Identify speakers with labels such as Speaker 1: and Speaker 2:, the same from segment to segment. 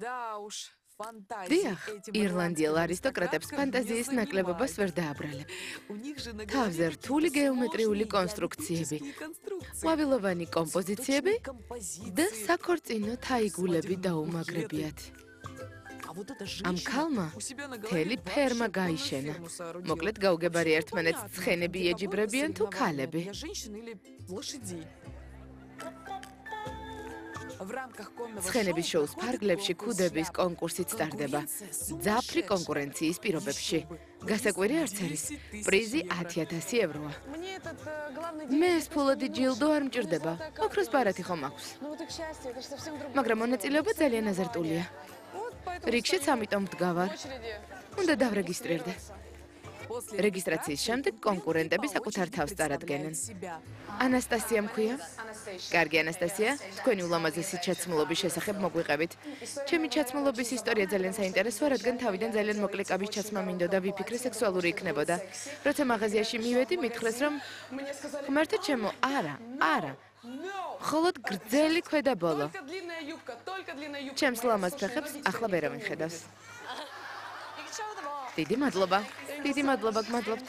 Speaker 1: დიახ, ირლანდიელ არისტოკრატებს ფანტაზიის ნაკლებობას ვერ დააბრალებ. თავზე რთული გეომეტრიული კონსტრუქციები, ყვავილოვანი კომპოზიციები და საქორწინო თაიგულები დაუმაგრებიათ. ამ ქალმა მთელი ფერმა გაიშენა. მოკლედ გაუგებარი ერთმანეთს ცხენები ეჯიბრებიან თუ ქალები. ცხენების შოუს ფარგლებში ქუდების კონკურსით ტარდება. ძაფრი კონკურენციის პირობებში. გასაკვირი არც არის. პრიზი 10,000 ევროა. მე ეს ფულადი ჯილდო არ მჭირდება. ოქროს ბარათი ხომ აქვს. მაგრამ მონაწილეობა ძალიან აზარტულია. რიგშიც ამიტომ ვდგავარ. უნდა დავრეგისტრირდე. რეგისტრაციის შემდეგ კონკურენტები საკუთარ თავს წარადგენენ. ანასტასია მქვია. კარგი ანასტასია, თქვენი ულამაზესი ჩაცმულობის შესახებ მოგვიყევით. ჩემი ჩაცმულობის ისტორია ძალიან საინტერესოა, რადგან თავიდან ძალიან მოკლე კაბის ჩაცმა მინდოდა, ვიფიქრე სექსუალური იქნებოდა. როცა მაღაზიაში მივედი, მითხრეს რომ ღმერთო ჩემო, არა. მხოლოდ გრძელი ქვედა ბოლო. ჩემს ლამაზ ფეხებს ახლა ვერავინ ხედავს. დიდი მადლობა, გმადლობთ.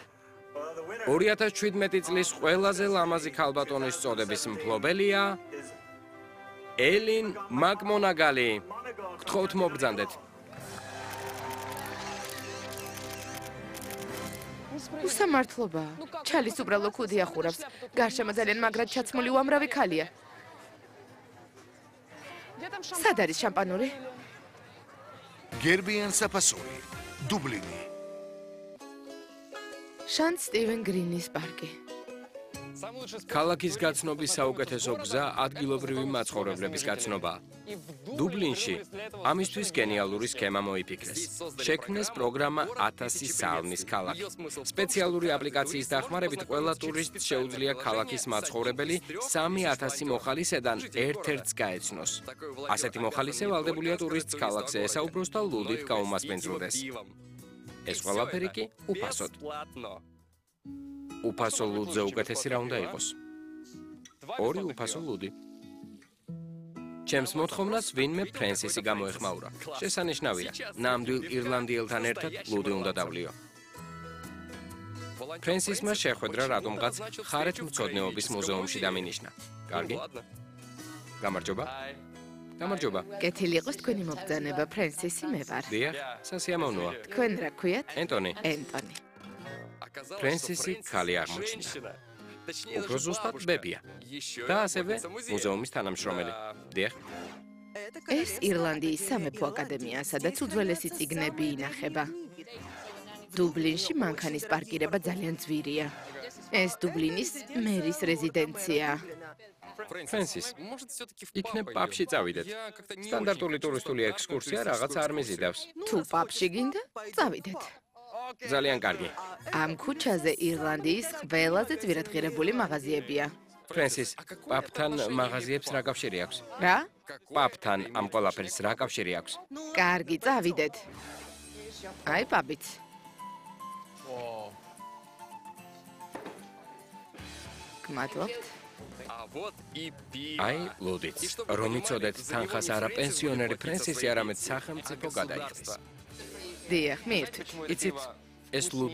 Speaker 2: 2017 წლის ყველაზე ლამაზი ქალბატონის წოდების მფლობელია ელინ მაკმონაგალი. გთხოვთ მობრძანდეთ.
Speaker 1: უსამართლობა. ჩალის უბრალო ქუდი ახურავს. გარშემო ძალიან მაგრად ჩაცმული უამრავი ქალია. სად არის შამპანური?
Speaker 3: გერბიან საფასური, დუბლინი.
Speaker 1: შან სტივენ გრინის პარკი.
Speaker 2: ქალაქის გაცნობის საუკეთესო გზა ადგილობრივი მაცხოვრებლების გაცნობაა. დუბლინში ამისთვის გენიალური სქემა მოიფიქრეს. შექმნეს პროგრამა 1000 სალმის ქალაქი. სპეციალური აპლიკაციის დახმარებით ყველა ტურისტს შეუძლია ქალაქის მაცხოვრებელი 3000 მოხალისედან ერთ-ერთს გაეცნოს. ასეთი მოხალისე ვალდებულია ტურისტს ქალაქზე ესაუბროს და ლუდით გაუმასპინძლდეს. ეს ყველაფერი კი უფასოდ. უფასო ლუდზე უკეთესი რა უნდა იყოს? 2 უფასო ლუდი. ჩემს მოთხოვნას ვინმე ფრენსისი გამოეხმაურა. შესანიშნავია, ნამდვილ ირლანდიელთან ერთად ლუდი უნდა დავლიო. ფრენსისმა შეხვედრა რატომღაც ხარეთმცოდნეობის მუზეუმში დამინიშნა. კარგი? გამარჯობა.
Speaker 1: კეთილი იყოს თქვენი მობრძანება, ფრენსისი მე ვარ.
Speaker 2: დიახ, სასიამოვნოა.
Speaker 1: თქვენ რა ქვიათ?
Speaker 2: ენტონი. ფრენსისი ქალი აღმოჩნდა. უფრო ზუსტად ბებია. და ასევე მუზეუმის თანამშრომელი. დიახ.
Speaker 1: ეს ირლანდიის სამეფო აკადემია, სადაც უძველესი წიგნები ინახება. დუბლინში მანქანის პარკირება ძალიან ძვირია. ეს დუბლინის მერის რეზიდენცია.
Speaker 2: ფრენსის, იქნებ პაბში წავიდეთ. სტანდარტული ტურისტული ექსკურსია რაღაც არ მიზიდავს.
Speaker 1: თუ პაბში გინდა, წავიდეთ.
Speaker 2: ძალიან კარგი.
Speaker 1: ამ ქუჩაზე ირლანდიის ყველაზე ძვირადღირებული მაღაზიებია.
Speaker 2: ფრენსის, პაბთან მაღაზიებს რა კავშირი აქვს?
Speaker 1: რა?
Speaker 2: პაბთან ამ ყველაფერს რა კავშირი აქვს?
Speaker 1: კარგი, წავიდეთ. აი პაბიც. გმადლობთ.
Speaker 2: აი, ლუდიც. რომ იცოდეთ, თანხას არა პენსიონერი ფრენსისი, არამედ სახელმწიფო გადაიხდის.
Speaker 1: დიახ, მიირთვით.
Speaker 2: იცით, ეს ლუდი